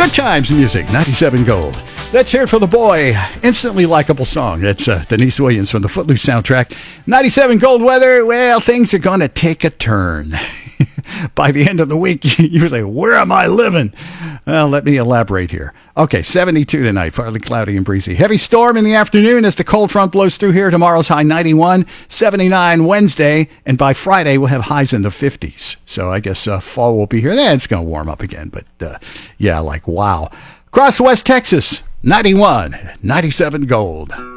Good times music, 97 Gold. Let's hear it for the boy. Instantly likable song. That's Denise Williams from the Footloose soundtrack. 97 Gold weather. Well, things are going to take a turn. By the end of the week, you're like, where am I living? Well, let me elaborate here. Okay, 72 tonight, partly cloudy and breezy. Heavy storm in the afternoon as the cold front blows through here. Tomorrow's high 91, 79 Wednesday, and by Friday we'll have highs in the 50s. So I guess fall will be here. Then it's going to warm up again, but yeah, like wow. Across West Texas, 91, 97 Gold.